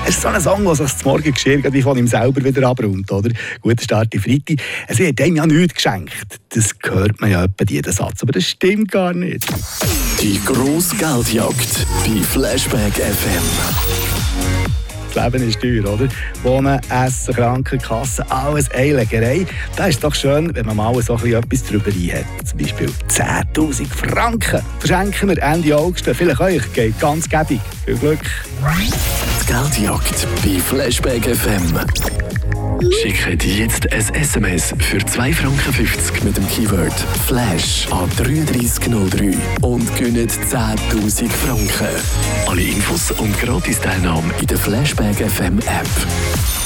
Es ist so ein Song, der sich das Morgengeschirr wie von ihm selber wieder abräumt, oder? Guter Start in Freitag. Es wird einem ja nichts geschenkt. Das hört man ja etwa jeden Satz, aber das stimmt gar nicht. Die grosse Geldjagd bei Flashback FM. Das Leben ist teuer, oder? Wohnen, Essen, Krankenkasse, alles Einlegerei. Da ist es doch schön, wenn man mal so etwas drüber hat. Zum Beispiel 10'000 Franken. Verschenken wir Ende August. Vielleicht euch geht ganz gäbig. Viel Glück. Die Geldjagd bei Flashback FM. Schickt jetzt ein SMS für 2,50 Franken mit dem Keyword Flash an 3303 und gewinnt 10'000 Franken. Alle Infos und Gratis-Teilnahme in der Flashback FM App.